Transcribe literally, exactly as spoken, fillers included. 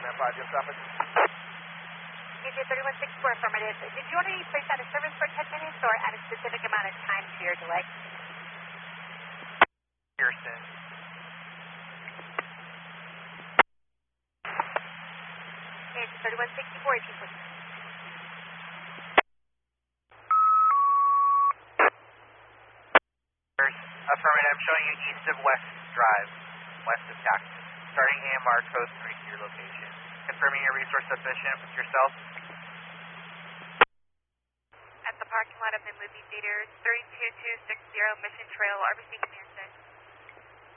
Project Office. D J thirty-one sixty-four, affirmative. Did you want to be placed out of service for ten minutes or add a specific amount of time to your delay? Pearson. D J thirty-one sixty-four, if you please. Affirmative, I'm showing you east of West Drive, west of Cactus. Starting A M R code three to your location. Confirming your resource submission with yourself. At the parking lot of the movie theater, three two two six zero Mission Trail, R B C Command.